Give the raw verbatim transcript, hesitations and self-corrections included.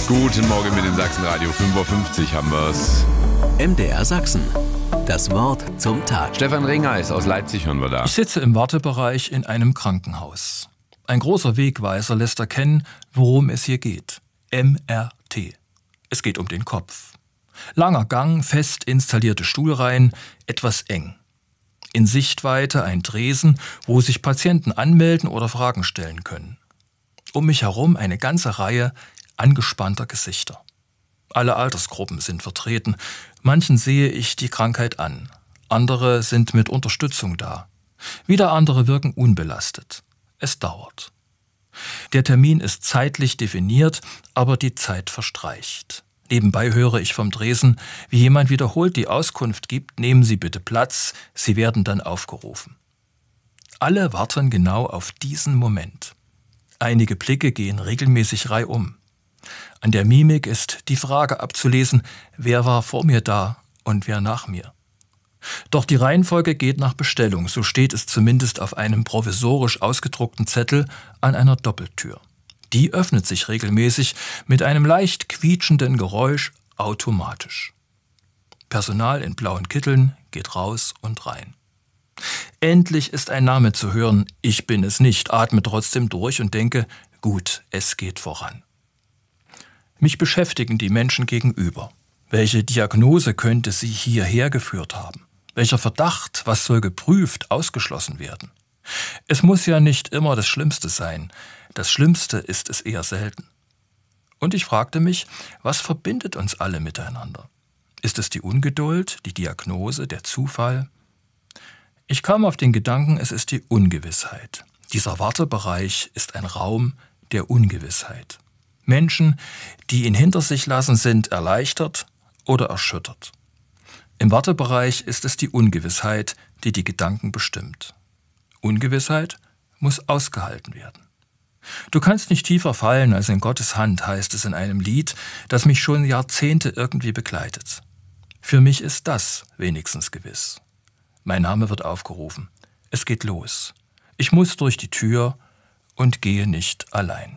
Guten Morgen mit dem Sachsenradio. fünf Uhr fünfzig haben wir's. M D R Sachsen. Das Wort zum Tag. Stefan Ringeis aus Leipzig hören wir da. Ich sitze im Wartebereich in einem Krankenhaus. Ein großer Wegweiser lässt erkennen, worum es hier geht. M R T. Es geht um den Kopf. Langer Gang, fest installierte Stuhlreihen, etwas eng. In Sichtweite ein Tresen, wo sich Patienten anmelden oder Fragen stellen können. Um mich herum eine ganze Reihe angespannter Gesichter. Alle Altersgruppen sind vertreten. Manchen sehe ich die Krankheit an. Andere sind mit Unterstützung da. Wieder andere wirken unbelastet. Es dauert. Der Termin ist zeitlich definiert, aber die Zeit verstreicht. Nebenbei höre ich vom Tresen, wie jemand wiederholt die Auskunft gibt: Nehmen Sie bitte Platz, Sie werden dann aufgerufen. Alle warten genau auf diesen Moment. Einige Blicke gehen regelmäßig reihum. An der Mimik ist die Frage abzulesen, wer war vor mir da und wer nach mir. Doch die Reihenfolge geht nach Bestellung, so steht es zumindest auf einem provisorisch ausgedruckten Zettel an einer Doppeltür. Die öffnet sich regelmäßig mit einem leicht quietschenden Geräusch automatisch. Personal in blauen Kitteln geht raus und rein. Endlich ist ein Name zu hören. Ich bin es nicht, atme trotzdem durch und denke, gut, es geht voran. Mich beschäftigen die Menschen gegenüber. Welche Diagnose könnte sie hierher geführt haben? Welcher Verdacht, was soll geprüft, ausgeschlossen werden? Es muss ja nicht immer das Schlimmste sein. Das Schlimmste ist es eher selten. Und ich fragte mich, was verbindet uns alle miteinander? Ist es die Ungeduld, die Diagnose, der Zufall? Ich kam auf den Gedanken, es ist die Ungewissheit. Dieser Wartebereich ist ein Raum der Ungewissheit. Menschen, die ihn hinter sich lassen, sind erleichtert oder erschüttert. Im Wartebereich ist es die Ungewissheit, die die Gedanken bestimmt. Ungewissheit muss ausgehalten werden. Du kannst nicht tiefer fallen als in Gottes Hand, heißt es in einem Lied, das mich schon Jahrzehnte irgendwie begleitet. Für mich ist das wenigstens gewiss. Mein Name wird aufgerufen. Es geht los. Ich muss durch die Tür und gehe nicht allein.